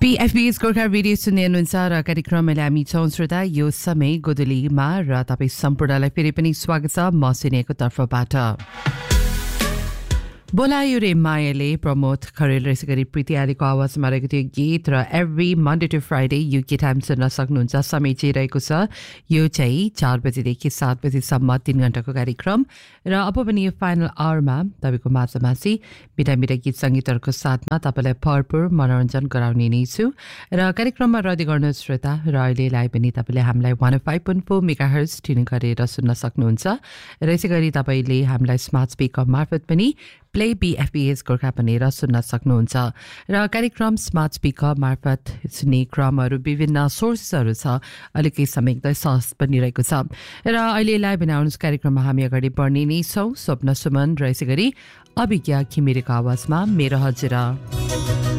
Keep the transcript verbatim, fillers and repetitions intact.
बीएफबीएस Gorkha radio सुन्ने हुनुहुन्छ र कार्यक्रममा हामी छौँ श्रोता यो समय गोदुलीमा र तपाईँ सम्पूर्णलाई फेरि पनि स्वागत छ म सिनेको तर्फबाट। बोलायो रे मायाले प्रमोद खरेल र यसै गरी प्रीति आलीको आवाजमा रहेको त्यो गीत र every Monday to Friday UK time सुन्न सक्नुहुन्छ। समय चाहिँ रहेको छ यो चाहिँ चार बजीदेखि सात बजीसम्म तीन घण्टाको कार्यक्रम र अब पनि यो फाइनल आवरमा तपाईँको माझमासी मिठा मिठा गीत सङ्गीतहरूको साथमा तपाईँलाई भरपुर मनोरञ्जन गराउने नै छु र कार्यक्रममा रद्द गर्नु श्रोता र अहिलेलाई पनि तपाईँले हामीलाई one five point four mega hertz tune गरेर सुन्न सक्नुहुन्छ र यसै गरी तपाईँले हामीलाई स्मार्ट स्पिकर मार्फत पनि प्ले बीएफबीएस गोर्खा भनेर सुन्न सक्नुहुन्छ र कार्यक्रम स्मार्ट स्पिकर मार्फत सुन्ने क्रमहरू विभिन्न सोर्सेसहरू छ। अलिकति समय एकदमै सहज पनि रहेको छ र अहिले लाइभ बनाउनु कार्यक्रममा हामी अगाडि बढ्ने नै छौँ। स्वप्न सुमन र यसै गरी अभिज्ञा घिमिरेको आवाजमा मेरो हजुर।